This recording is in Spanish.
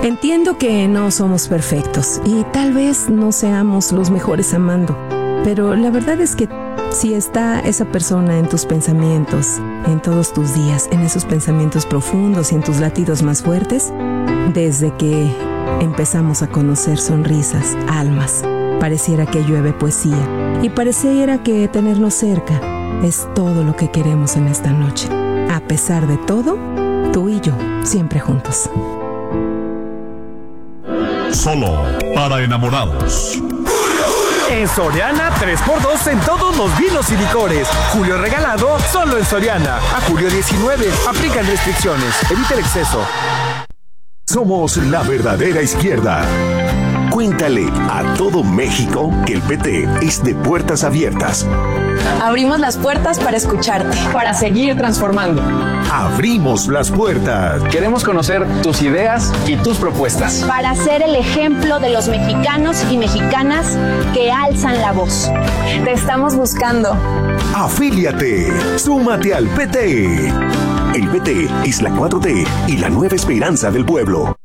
Entiendo que no somos perfectos y tal vez no seamos los mejores amando, pero la verdad es que si está esa persona en tus pensamientos, en todos tus días, en esos pensamientos profundos y en tus latidos más fuertes, desde que empezamos a conocer sonrisas, almas, pareciera que llueve poesía y pareciera que tenernos cerca es todo lo que queremos en esta noche. A pesar de todo, tú y yo siempre juntos. Solo para enamorados. En Soriana, 3x2 en todos los vinos y licores. Julio regalado solo en Soriana. A julio 19. Aplican restricciones. Evita el exceso. Somos la verdadera izquierda. Cuéntale a todo México que el PT es de puertas abiertas. Abrimos las puertas para escucharte, para seguir transformando. Abrimos las puertas. Queremos conocer tus ideas y tus propuestas. Para ser el ejemplo de los mexicanos y mexicanas que alzan la voz. Te estamos buscando. Afíliate. Súmate al PT. El PT es la 4T y la nueva esperanza del pueblo.